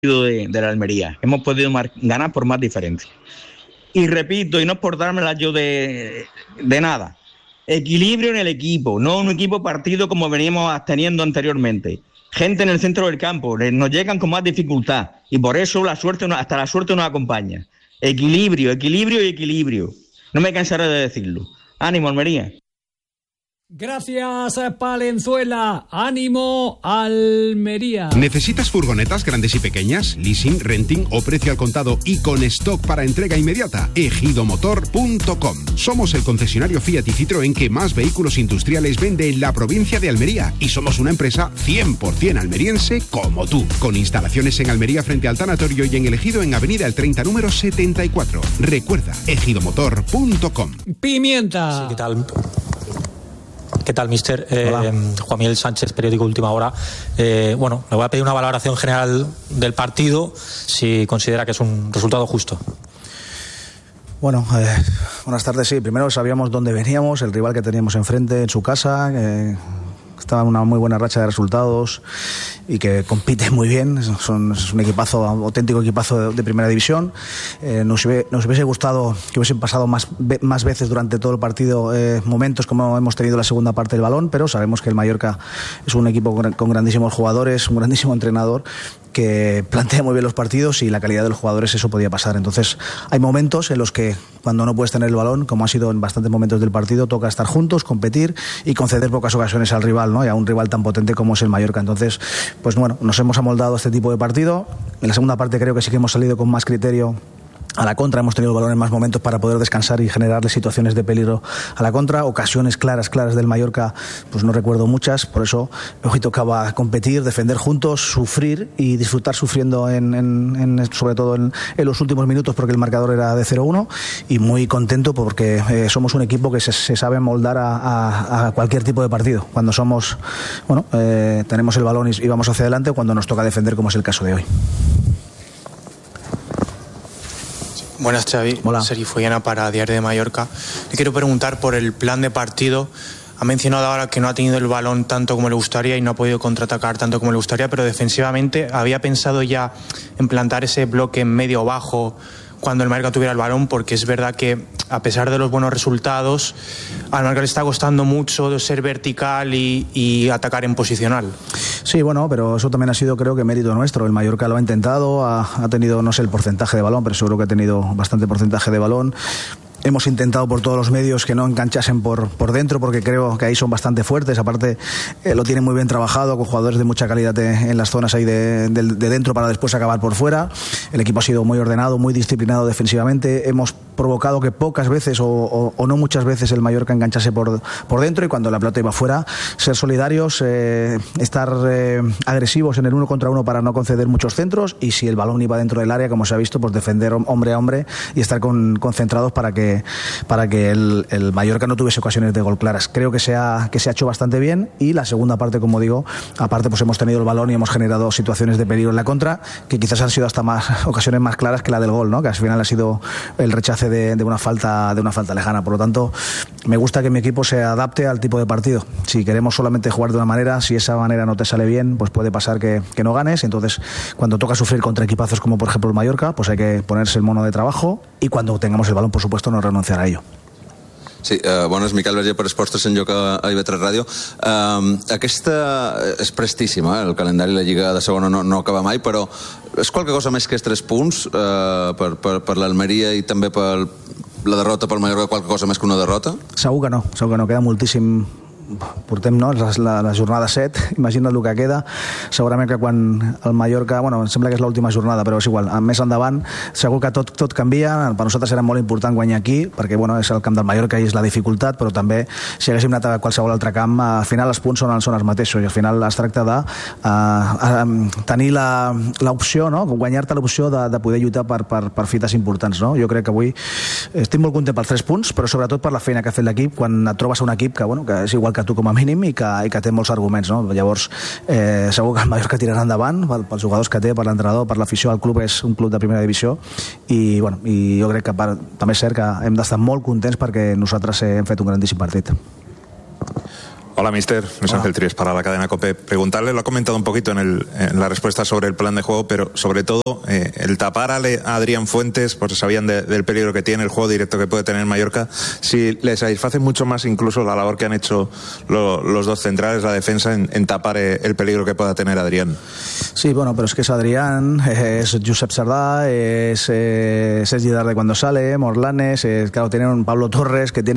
de la Almería. Hemos podido ganar por más diferencia. Y repito, y no es por dármela yo de nada, equilibrio en el equipo, no un equipo partido como veníamos teniendo anteriormente. Gente en el centro del campo, nos llegan con más dificultad y por eso hasta la suerte nos acompaña. Equilibrio, equilibrio y equilibrio. No me cansaré de decirlo. ¡Ánimo, Almería! Gracias, Palenzuela. ¡Ánimo, Almería! ¿Necesitas furgonetas grandes y pequeñas? Leasing, renting o precio al contado y con stock para entrega inmediata. ejidomotor.com. Somos el concesionario Fiat y Citroën que más vehículos industriales vende en la provincia de Almería y somos una empresa 100% almeriense como tú. Con instalaciones en Almería frente al tanatorio y en El Ejido en Avenida El 30 número 74. Recuerda, ejidomotor.com. Pimienta. Sí, ¿qué tal? ¿Qué tal, mister? Juan Miguel Sánchez, periódico Última Hora. Bueno, le voy a pedir una valoración general del partido, si considera que es un resultado justo. Bueno, buenas tardes. Sí, primero sabíamos dónde veníamos, el rival que teníamos enfrente en su casa, estaba en una muy buena racha de resultados y que compite muy bien. Es un equipazo, auténtico equipazo de primera división. Nos hubiese gustado que hubiesen pasado más veces durante todo el partido momentos como hemos tenido la segunda parte del balón, pero sabemos que el Mallorca es un equipo con grandísimos jugadores, un grandísimo entrenador que plantea muy bien los partidos y la calidad de los jugadores eso podía pasar. Entonces hay momentos en los que cuando no puedes tener el balón, como ha sido en bastantes momentos del partido, toca estar juntos, competir y conceder pocas ocasiones al rival, ¿no? Y a un rival tan potente como es el Mallorca. Entonces, pues bueno, nos hemos amoldado a este tipo de partido. En la segunda parte creo que sí que hemos salido con más criterio a la contra, hemos tenido el balón en más momentos para poder descansar y generarle situaciones de peligro a la contra. Ocasiones claras del Mallorca, pues no recuerdo muchas, por eso hoy tocaba competir, defender juntos, sufrir y disfrutar sufriendo sobre todo en los últimos minutos, porque el marcador era de 0-1, y muy contento porque somos un equipo que se sabe moldar a cualquier tipo de partido. Cuando somos, bueno, tenemos el balón y vamos hacia adelante, o cuando nos toca defender, como es el caso de hoy. Buenas, Xavi. Hola. Sergi Follana para Diario de Mallorca. Le quiero preguntar por el plan de partido. Ha mencionado ahora que no ha tenido el balón tanto como le gustaría y no ha podido contraatacar tanto como le gustaría, pero defensivamente había pensado ya en plantar ese bloque medio bajo cuando el Mallorca tuviera el balón, porque es verdad que a pesar de los buenos resultados, al Mallorca le está costando mucho ser vertical y atacar en posicional. Sí, bueno, pero eso también ha sido, creo que, mérito nuestro. El Mallorca lo ha intentado, ha tenido, no sé el porcentaje de balón, pero seguro que ha tenido bastante porcentaje de balón. Hemos intentado por todos los medios que no enganchasen por dentro, porque creo que ahí son bastante fuertes. Aparte, lo tienen muy bien trabajado, con jugadores de mucha calidad en las zonas ahí de dentro para después acabar por fuera. El equipo ha sido muy ordenado, muy disciplinado defensivamente. Hemos provocado que pocas veces o no muchas veces el Mallorca enganchase por dentro, y cuando la pelota iba fuera, ser solidarios, estar agresivos en el uno contra uno para no conceder muchos centros, y si el balón iba dentro del área, como se ha visto, pues defender hombre a hombre y estar concentrados para que el Mallorca no tuviese ocasiones de gol claras. Creo que se ha hecho bastante bien, y la segunda parte, como digo, aparte pues hemos tenido el balón y hemos generado situaciones de peligro en la contra, que quizás han sido hasta más ocasiones más claras que la del gol, ¿no? Que al final ha sido el rechace de una falta lejana. Por lo tanto, me gusta que mi equipo se adapte al tipo de partido. Si queremos solamente jugar de una manera, si esa manera no te sale bien, pues puede pasar que no ganes. Entonces, cuando toca sufrir contra equipazos como por ejemplo el Mallorca, pues hay que ponerse el mono de trabajo, y cuando tengamos el balón, por supuesto, no renunciar a ello. Sí, bones, Miquel Verger per Esports 3 en Lloc a IB3 Ràdio. Aquesta és prestíssima, el calendari de la Lliga de segona no acaba mai, però és qualque cosa més que els 3 punts per l'Almeria i també per la derrota pel Mallorca, qualque cosa més que una derrota? Segur que no, queda moltíssim. Portem, no, la jornada 7, imagina't el que queda. Segurament que quan el Mallorca, bueno, em sembla que és l'última jornada, però és igual, més endavant segur que tot canvia. Per nosaltres era molt important guanyar aquí, perquè bueno, és el camp del Mallorca i és la dificultat, però també si haguéssim anat a qualsevol altre camp, al final els punts són els mateixos, i al final es tracta de tenir l'opció, no? Guanyar-te l'opció de poder lluitar per fites importants, no? Jo crec que avui estic molt content pels 3 punts, però sobretot per la feina que ha fet l'equip, quan et trobes un equip que és igual que tu com a mínim i que té molts arguments, no? Llavors segur que el Mallorca tirarà endavant pels jugadors que té, per l'entrenador, per l'afició. El club és un club de primera divisió, i jo crec que també és cert que hem d'estar molt contents perquè nosaltres hem fet un grandíssim partit. Hola, mister. Luis Ángel Tries para la cadena COPE. Preguntarle, lo ha comentado un poquito en la respuesta sobre el plan de juego, pero sobre todo el tapar a Adrián Fuentes, pues sabían del peligro que tiene, el juego directo que puede tener Mallorca, si le satisface mucho más incluso la labor que han hecho los dos centrales, la defensa, en tapar el peligro que pueda tener Adrián. Sí, bueno, pero es que es Adrián, es Josep Sardá, es Sergi Darder cuando sale, Morlanes, claro, tienen un Pablo Torres que tiene